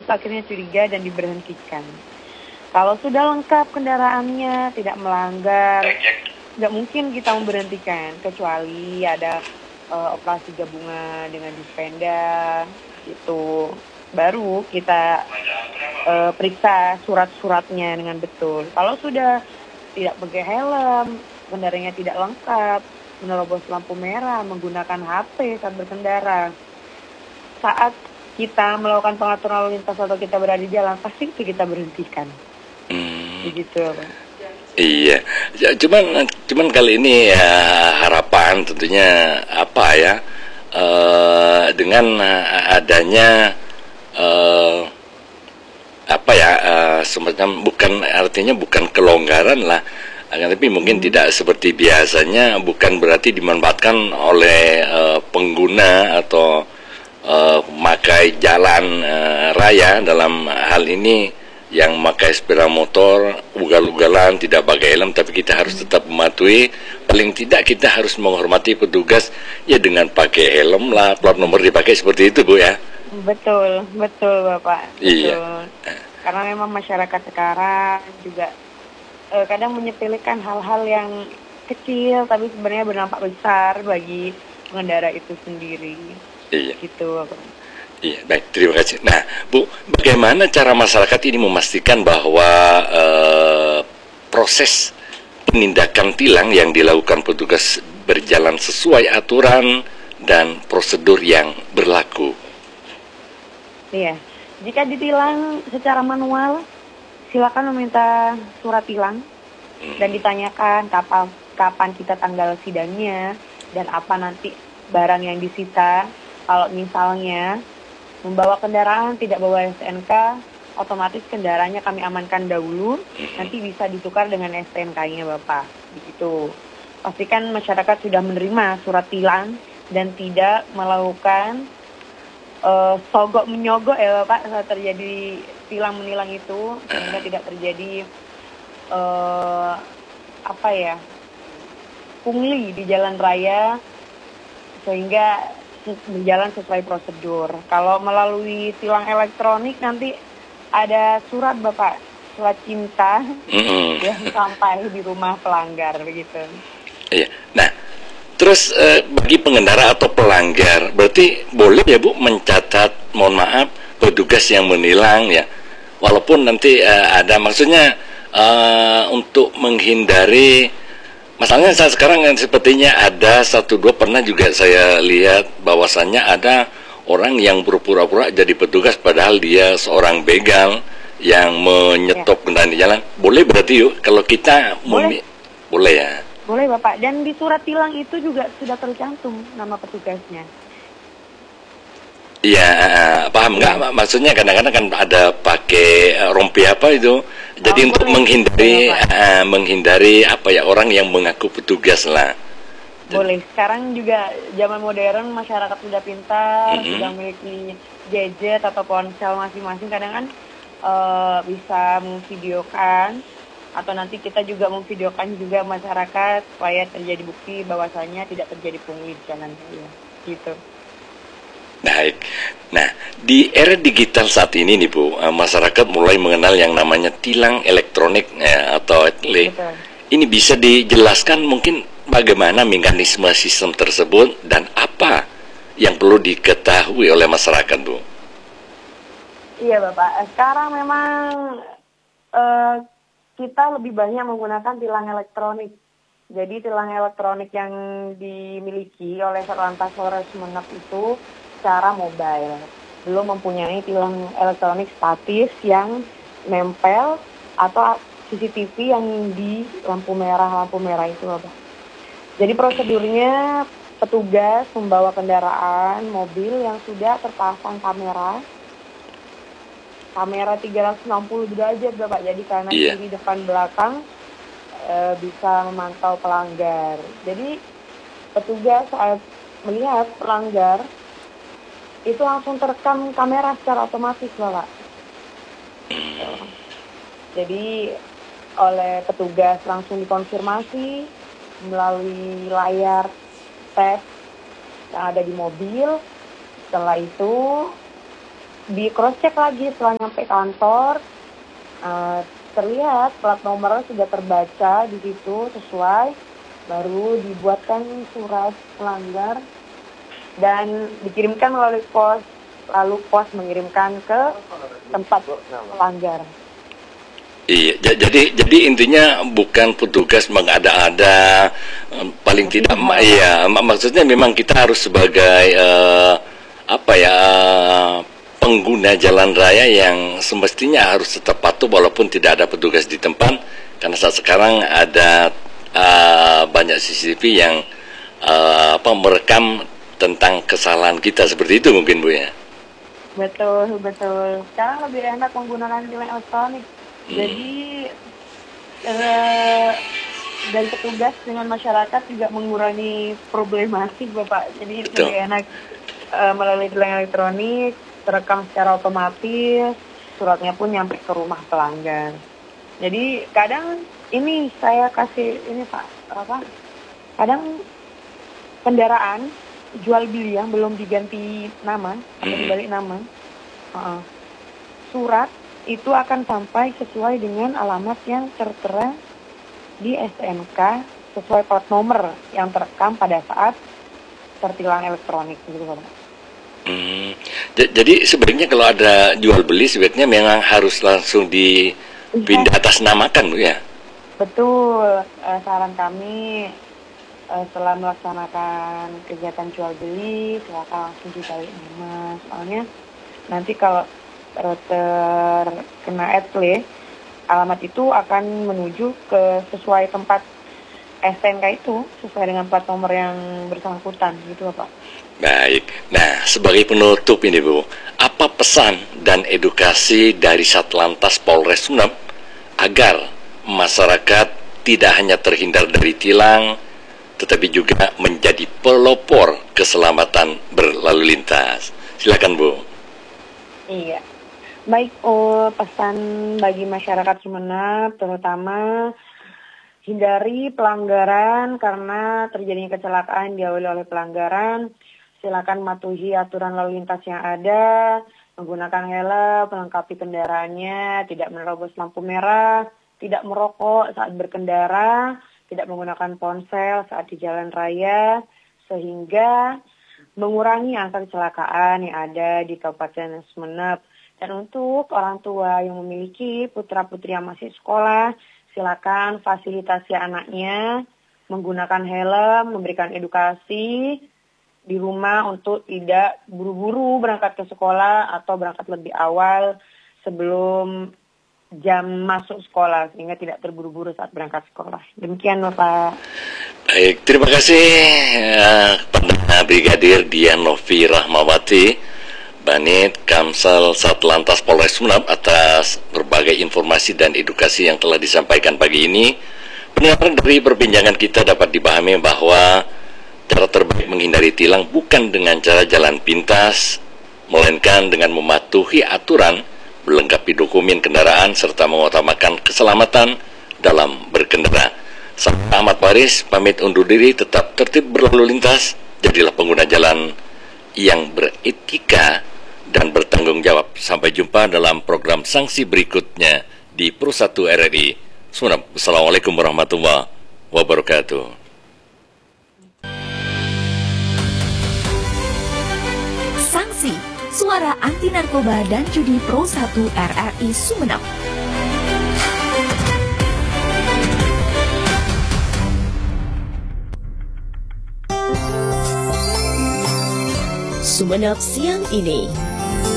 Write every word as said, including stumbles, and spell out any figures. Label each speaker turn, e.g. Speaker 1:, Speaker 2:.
Speaker 1: akhirnya curiga dan diberhentikan. Kalau sudah lengkap kendaraannya, tidak melanggar, nggak mungkin kita memberhentikan, kecuali ada uh, operasi gabungan dengan Dispenda, itu baru kita uh, periksa surat-suratnya dengan betul. Kalau sudah tidak pakai helm, kendaraannya tidak lengkap, menerobos lampu merah, menggunakan H P saat berkendara, saat kita melakukan pengaturan lalu lintas atau kita berada di jalan, pasti itu kita berhentikan. Hmm. Begitu, Pak.
Speaker 2: Iya, ya, cuman cuman kali ini ya, harapan tentunya apa ya, uh, dengan adanya uh, apa ya, uh, semacam bukan artinya bukan kelonggaran lah, tapi mungkin hmm. tidak seperti biasanya, bukan berarti dimanfaatkan oleh uh, pengguna atau uh, memakai jalan uh, raya dalam hal ini yang memakai sepeda motor ugal-ugalan tidak pakai helm, tapi kita harus tetap mematuhi. Paling tidak kita harus menghormati petugas ya dengan pakai helm lah, plat nomor dipakai seperti itu, Bu ya.
Speaker 1: Betul, betul Bapak.
Speaker 2: Iya.
Speaker 1: Betul. Karena memang masyarakat sekarang juga eh, kadang menyepelekan hal-hal yang kecil tapi sebenarnya berdampak besar bagi pengendara itu sendiri.
Speaker 2: Iya.
Speaker 1: Gitu Bapak.
Speaker 2: Iya, baik, terima kasih. Nah, Bu, bagaimana cara masyarakat ini memastikan bahwa eh, proses penindakan tilang yang dilakukan petugas berjalan sesuai aturan dan prosedur yang berlaku?
Speaker 1: Iya, jika ditilang secara manual, silakan meminta surat tilang hmm. dan ditanyakan kapan kapan kita tanggal sidangnya dan apa nanti barang yang disita. Kalau misalnya membawa kendaraan tidak bawa S T N K, otomatis kendaraannya kami amankan dahulu, nanti bisa ditukar dengan S T N K-nya Bapak. Begitu. Pastikan masyarakat sudah menerima surat tilang dan tidak melakukan uh, sogok menyogok ya Bapak saat terjadi tilang menilang itu, sehingga tidak terjadi uh, apa ya pungli di jalan raya, sehingga berjalan sesuai prosedur. Kalau melalui tilang elektronik nanti ada surat Bapak, surat cinta mm-hmm. yang sampai di rumah pelanggar begitu.
Speaker 2: Iya. Nah, terus eh, bagi pengendara atau pelanggar, berarti boleh ya Bu mencatat, mohon maaf, petugas yang menilang ya, walaupun nanti eh, ada maksudnya eh, untuk menghindari. Masalahnya saat sekarang kan sepertinya ada satu dua pernah juga saya lihat bahwasannya ada orang yang berpura-pura jadi petugas padahal dia seorang begal yang menyetop kendaraan di jalan. Boleh berarti yuk kalau kita
Speaker 1: boleh.
Speaker 2: Memi- boleh ya.
Speaker 1: Boleh Bapak, dan di surat tilang itu juga sudah tercantum nama petugasnya.
Speaker 2: Iya, paham nggak? Ya. Maksudnya kadang-kadang kan ada pakai rompi apa itu. Jadi oh, untuk boleh. menghindari uh, menghindari apa ya orang yang mengaku petugas lah.
Speaker 1: Boleh. Sekarang juga zaman modern, masyarakat sudah pintar, mm-hmm. sudah memiliki gadget atau ponsel masing-masing. Kadang kan uh, bisa memvideokan atau nanti kita juga memvideokan juga masyarakat supaya terjadi bukti bahwasanya tidak terjadi pungli di jalan raya. Gitu.
Speaker 2: Baik. Nah, di era digital saat ini nih Bu, masyarakat mulai mengenal yang namanya tilang elektronik ya, atau etle. Ini bisa dijelaskan mungkin bagaimana mekanisme sistem tersebut dan apa yang perlu diketahui oleh masyarakat, Bu?
Speaker 1: Iya Bapak, sekarang memang uh, kita lebih banyak menggunakan tilang elektronik. Jadi tilang elektronik yang dimiliki oleh Satlantas Polres Sumeneb itu secara mobile, belum mempunyai tilang elektronik statis yang nempel atau C C T V yang di lampu merah lampu merah itu Bapak. Jadi prosedurnya petugas membawa kendaraan mobil yang sudah terpasang kamera kamera tiga ratus enam puluh derajat Bapak, jadi kanan yeah. kiri depan belakang e, bisa memantau pelanggar. Jadi petugas saat melihat pelanggar itu langsung terekam kamera secara otomatis Bapak. Jadi oleh petugas langsung dikonfirmasi melalui layar tab yang ada di mobil. Setelah itu di cross check lagi setelah nyampe kantor, uh, terlihat plat nomornya sudah terbaca di situ sesuai, baru dibuatkan surat pelanggar dan dikirimkan melalui pos, lalu pos mengirimkan ke tempat pelanggar.
Speaker 2: Iya, jadi jadi intinya bukan petugas mengada-ada, paling tidak, ya maksudnya memang kita harus sebagai uh, apa ya pengguna jalan raya yang semestinya harus tetap patuh walaupun tidak ada petugas di tempat, karena saat sekarang ada uh, banyak C C T V yang uh, apa merekam tentang kesalahan kita seperti itu mungkin Bu ya.
Speaker 1: Betul betul. Sekarang lebih enak menggunakan tilang elektronik. Jadi eh, dari petugas dengan masyarakat juga mengurangi problematik Bapak. Jadi
Speaker 2: Betul.
Speaker 1: lebih enak eh, melalui tilang elektronik, terekam secara otomatis, suratnya pun nyampe ke rumah pelanggan. Jadi kadang ini saya kasih ini Pak, apa? Kadang kendaraan jual beli yang belum diganti nama atau dibalik nama, uh-uh. surat itu akan sampai sesuai dengan alamat yang tertera di S T N K sesuai plat nomor yang terekam pada saat tertilang elektronik gitu Pak.
Speaker 2: Hmm, j- jadi sebenarnya kalau ada jual beli sebenarnya memang harus langsung dipindah atas namakan Bu ya.
Speaker 1: Betul, uh, saran kami uh, setelah melaksanakan kegiatan jual beli silakan langsung dibalik nama, soalnya nanti kalau terkena etle, alamat itu akan menuju ke sesuai tempat S T N K itu, sesuai dengan plat nomor yang bersangkutan gitu Pak.
Speaker 2: Baik, nah sebagai penutup ini Bu, apa pesan dan edukasi dari Satlantas Polres Sumeneb agar masyarakat tidak hanya terhindar dari tilang, tetapi juga menjadi pelopor keselamatan berlalu lintas? Silakan Bu.
Speaker 1: Iya. Baik, oh, pesan bagi masyarakat Sumeneb terutama hindari pelanggaran karena terjadinya kecelakaan diawali oleh pelanggaran. Silakan mematuhi aturan lalu lintas yang ada, menggunakan helm, melengkapi kendaraannya, tidak menerobos lampu merah, tidak merokok saat berkendara, tidak menggunakan ponsel saat di jalan raya, sehingga mengurangi angka kecelakaan yang ada di Kabupaten Sumeneb. Dan untuk orang tua yang memiliki putra-putri yang masih sekolah, silakan fasilitasi anaknya menggunakan helm, memberikan edukasi di rumah untuk tidak buru-buru berangkat ke sekolah atau berangkat lebih awal sebelum jam masuk sekolah sehingga tidak terburu-buru saat berangkat sekolah. Demikian Bapak.
Speaker 2: Baik, terima kasih uh, kepada Brigadir Dian Novi Rahmawati, Banit Kamsel Satlantas Polres Sumeneb atas berbagai informasi dan edukasi yang telah disampaikan pagi ini. Pendengar, dari perbincangan kita dapat dipahami bahwa cara terbaik menghindari tilang bukan dengan cara jalan pintas, melainkan dengan mematuhi aturan, melengkapi dokumen kendaraan, serta mengutamakan keselamatan dalam berkendara. Saya Ahmad Faris pamit undur diri, tetap tertib berlalu lintas, jadilah pengguna jalan yang beretika dan bertanggung jawab. Sampai jumpa dalam program sanksi berikutnya di Pro satu R R I Sumeneb. Assalamualaikum warahmatullahi wabarakatuh.
Speaker 3: Sanksi, suara anti narkoba dan judi Pro satu R R I Sumeneb. Sumeneb siang ini.